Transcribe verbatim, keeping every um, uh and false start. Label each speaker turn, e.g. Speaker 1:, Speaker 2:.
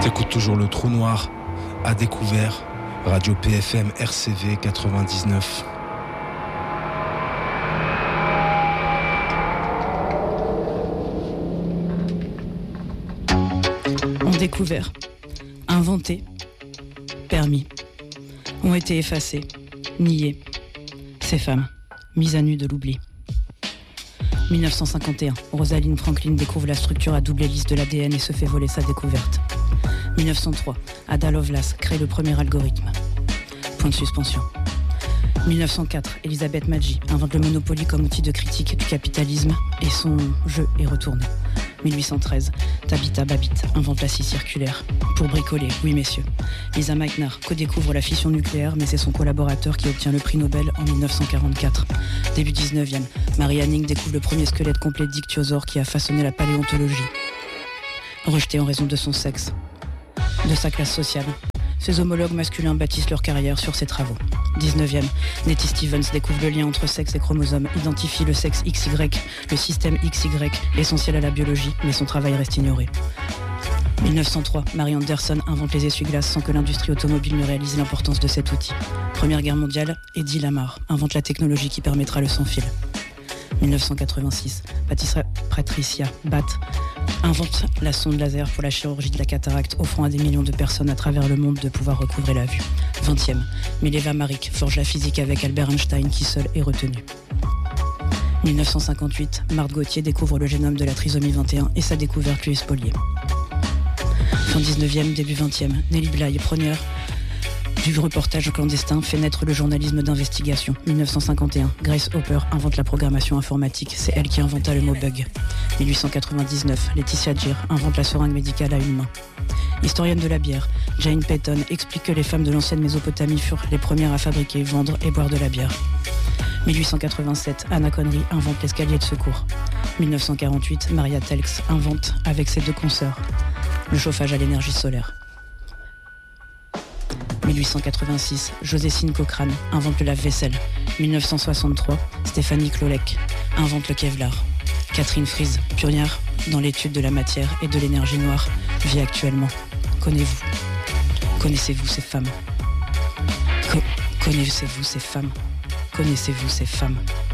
Speaker 1: T'écoutes toujours le Trou Noir, à découvert, Radio P F M R C V quatre-vingt-dix-neuf.
Speaker 2: Ont découvert, inventé, permis, ont été effacées, niées, ces femmes, mises à nu de l'oubli. dix-neuf cent cinquante et un, Rosalind Franklin découvre la structure à double hélice de l'A D N et se fait voler sa découverte. dix-neuf cent trois, Ada Lovelace crée le premier algorithme. Point de suspension. dix-neuf cent quatre, Elisabeth Maggi invente le Monopoly comme outil de critique du capitalisme et son jeu est retourné. dix-huit cent treize, Tabitha Babbitt invente la scie circulaire. Pour bricoler, oui messieurs. Lisa Meitner co-découvre la fission nucléaire, mais c'est son collaborateur qui obtient le prix Nobel en dix-neuf cent quarante-quatre. Début dix-neuvième, Mary Anning découvre le premier squelette complet d'ichthyosaure qui a façonné la paléontologie. Rejeté en raison de son sexe, de sa classe sociale, ses homologues masculins bâtissent leur carrière sur ses travaux. dix-neuvième, Nettie Stevens découvre le lien entre sexe et chromosomes, identifie le sexe X Y, le système X Y, essentiel à la biologie, mais son travail reste ignoré. dix-neuf cent trois, Mary Anderson invente les essuie-glaces sans que l'industrie automobile ne réalise l'importance de cet outil. Première guerre mondiale, Eddie Lamar invente la technologie qui permettra le sans-fil. dix-neuf cent quatre-vingt-six, Patricia, Patricia Batt invente la sonde laser pour la chirurgie de la cataracte, offrant à des millions de personnes à travers le monde de pouvoir recouvrer la vue. vingtième, Mileva Maric forge la physique avec Albert Einstein qui seul est retenu. dix-neuf cent cinquante-huit, Marthe Gauthier découvre le génome de la trisomie vingt et un et sa découverte lui est spoliée. Fin dix-neuvième, début vingtième, Nelly Bly, première du reportage clandestin, fait naître le journalisme d'investigation. dix-neuf cent cinquante et un, Grace Hopper invente la programmation informatique, c'est elle qui inventa le mot bug. dix-huit cent quatre-vingt-dix-neuf, Laetitia Gir invente la seringue médicale à une main. Historienne de la bière, Jane Peyton explique que les femmes de l'ancienne Mésopotamie furent les premières à fabriquer, vendre et boire de la bière. dix-huit cent quatre-vingt-sept, Anna Connery invente l'escalier de secours. dix-neuf cent quarante-huit, Maria Telx invente, avec ses deux consoeurs, le chauffage à l'énergie solaire. dix-huit cent quatre-vingt-six, Joséphine Cochrane invente le lave-vaisselle. dix-neuf cent soixante-trois, Stéphanie Klolek invente le Kevlar. Catherine Fries, pionnière dans l'étude de la matière et de l'énergie noire, vit actuellement. Connaissez-vous Connaissez-vous ces femmes Co- Connaissez-vous ces femmes Connaissez-vous ces femmes